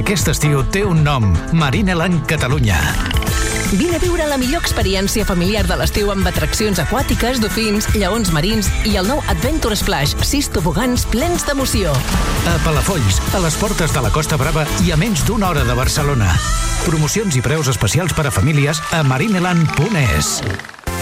Aquest estiu té un nom, Marineland Catalunya. Vine a viure la millor experiència familiar de l'estiu amb atraccions aquàtiques, dofins, lleons marins i el nou Adventure Splash, 6 tobogans plens d'emoció. A Palafolls, a les portes de la Costa Brava i a menys d'una hora de Barcelona. Promocions i preus especials per a famílies a marineland.es.